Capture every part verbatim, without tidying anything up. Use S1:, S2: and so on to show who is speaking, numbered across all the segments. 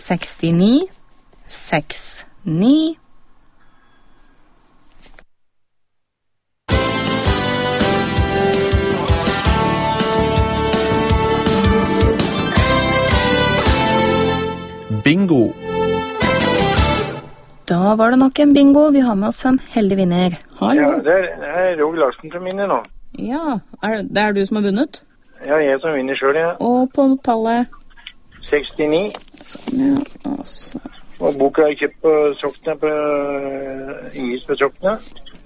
S1: sekstini sekstini.
S2: Bingo.
S1: Da var det nok en bingo. Vi har med oss en heldig vinner. Hallo.
S3: Ja, det er, det er Roger Larsen som vinner nå.
S1: Ja, er, det er du som har vunnet?
S3: Ja, jeg som vinner selv, ja.
S1: Og på tallet?
S3: sekstini.
S1: Sånn, ja, altså.
S3: Og boka er kjøpt på Sokna, på Ingis på Sokna.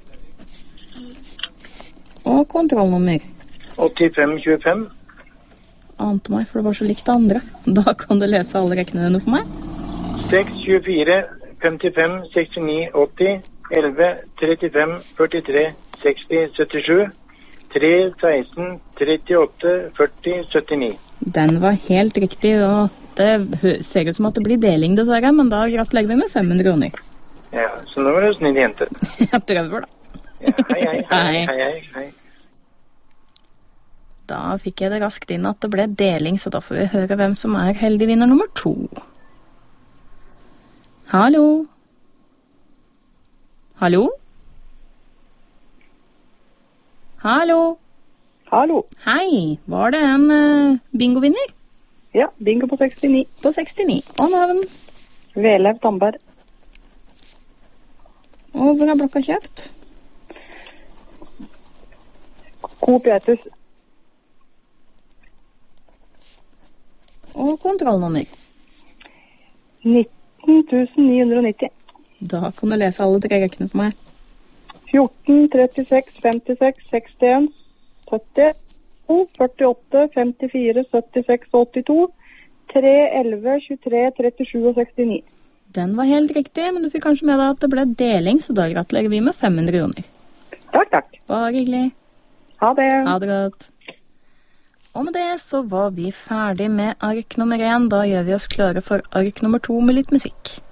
S1: Og kontrollnummer?
S3: åttifem tjuefem.
S1: Ante meg, for det var så likt det andre. Da kan du lese alle rekkene for meg.
S3: seks tjuefire femtifem sekstini åtti elleve trettifem førtitre seksti syttisju tre seksten trettiåtte førti syttini.
S1: Den var helt riktig, og det ser ut som at det blir deling dessverre, men da gratulerer vi med fem hundre kroner.
S3: Ja, så nå var det snill jente.
S1: Jeg prøver da.
S3: Ja, hei, hei, hei, hei, hei, hei.
S1: Da fikk jeg det raskt inn at det ble deling, så da får vi høre hvem som er heldig vinner nummer to. Hallo? Hallo? Hallo?
S4: Hallo.
S1: Hei, var det en uh, bingo-vinner?
S4: Ja, bingo på sekstini.
S1: På sekstini. Og navn?
S4: Velev Tamberg.
S1: Og hvor er blokka kjøpt?
S4: Coop Jeitus.
S1: Og kontrollnummer?
S4: nitten tusen ni hundre nitti.
S1: Da kan du lese alle tre rekkene for meg.
S4: fjorten trettiseks femtiseks sekstien sytti førtiåtte femtifire syttiseks åttito tre elleve tjuetre trettisju og sekstini.
S1: Den var helt riktig, men du fikk kanskje med deg at det ble deling, så da gratulerer vi med fem hundre kroner.
S4: Takk, takk.
S1: Bare hyggelig.
S4: Ha det.
S1: Ha det godt. Og med det så var vi ferdig med ark nummer én. Da gjør vi oss klare for ark nummer to med litt musikk.